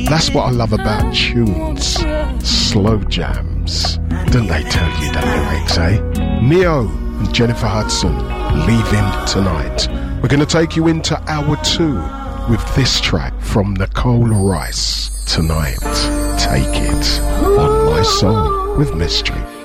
That's what I love about tunes. Slow jams. Don't they tell you the lyrics, eh? Neo and Jennifer Hudson, Leaving Tonight. We're going to take you into hour 2 with this track from Nicole Rice. Tonight, Take It on My Soul with Mystery.